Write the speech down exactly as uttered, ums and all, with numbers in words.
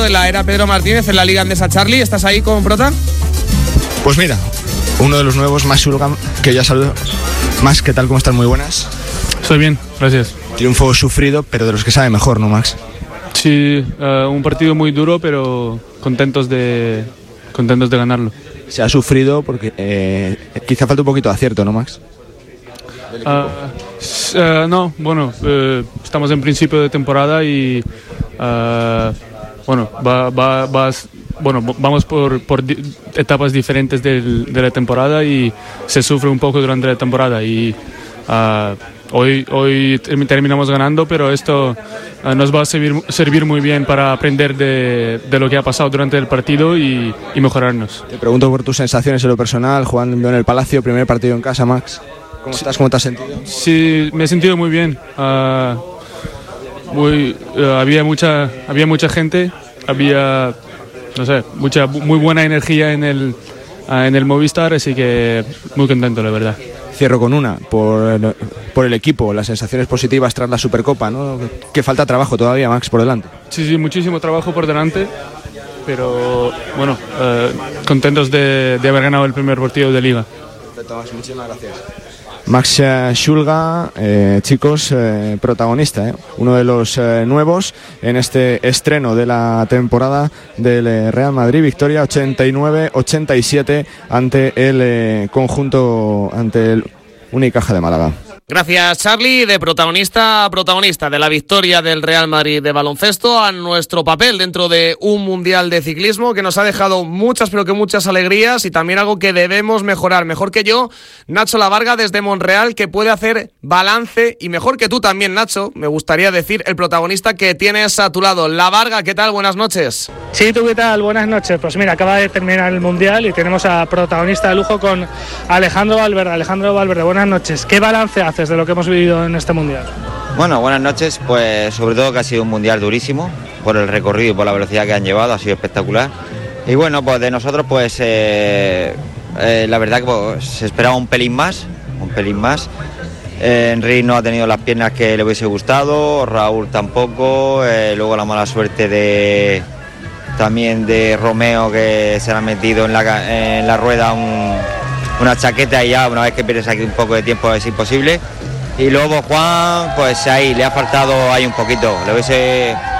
de la era Pedro Martínez en la Liga Andesa. Charlie, ¿estás ahí con Prota? Pues mira, uno de los nuevos, Max Xulga, que ya saludo. Max, ¿qué tal? ¿Cómo estás? Muy buenas. Estoy bien, gracias. Triunfo sufrido, pero de los que sabe mejor, ¿no, Max? Sí, uh, un partido muy duro, pero contentos de, contentos de ganarlo. Se ha sufrido porque eh, quizá falta un poquito de acierto, ¿no, Max? Uh, uh, no, bueno, uh, estamos en principio de temporada y uh, bueno, va, va, va, bueno, vamos por, por di- etapas diferentes del, de la temporada y se sufre un poco durante la temporada y uh, hoy, hoy terminamos ganando, pero esto uh, nos va a servir, servir muy bien para aprender de, de lo que ha pasado durante el partido y, y mejorarnos. Te pregunto por tus sensaciones en lo personal, jugando en el Palacio, primer partido en casa, Max. ¿Cómo estás? ¿Cómo te has sentido? Sí, me he sentido muy bien. Uh, muy, uh, había mucha, había mucha gente, había, no sé, mucha, muy buena energía en el, uh, en el Movistar, así que muy contento, la verdad. Cierro con una, por, por el equipo, las sensaciones positivas tras la Supercopa, ¿no? Que falta trabajo todavía, Max, por delante. Sí, sí, muchísimo trabajo por delante, pero bueno, uh, contentos de, de haber ganado el primer partido de Liga. Perfecto, Max, muchísimas gracias. Max Xulga, eh, chicos, eh, protagonista, eh, uno de los eh, nuevos en este estreno de la temporada del eh, Real Madrid, victoria ochenta y nueve ochenta y siete ante el eh, conjunto, ante el Unicaja de Málaga. Gracias, Charlie. De protagonista a protagonista de la victoria del Real Madrid de baloncesto a nuestro papel dentro de un mundial de ciclismo que nos ha dejado muchas, pero que muchas alegrías y también algo que debemos mejorar. Mejor que yo, Nacho Lavarga desde Monreal, que puede hacer balance, y mejor que tú también, Nacho, me gustaría decir, el protagonista que tienes a tu lado. Lavarga, ¿qué tal? Buenas noches. Sí, ¿tú qué tal? Buenas noches. Pues mira, acaba de terminar el mundial y tenemos a protagonista de lujo con Alejandro Valverde. Alejandro Valverde, buenas noches. ¿Qué balance haces de lo que hemos vivido en este mundial? Bueno, buenas noches. Pues sobre todo que ha sido un mundial durísimo por el recorrido y por la velocidad que han llevado, ha sido espectacular. Y bueno, pues de nosotros pues eh, eh, la verdad que pues, se esperaba un pelín más, un pelín más. Eh, Henry no ha tenido las piernas que le hubiese gustado, Raúl tampoco, eh, luego la mala suerte de también de Romeo, que se le ha metido en la, en la rueda un, una chaqueta y ya una vez que pierdes aquí un poco de tiempo es imposible. Y luego Juan, pues ahí le ha faltado ahí un poquito, le hubiese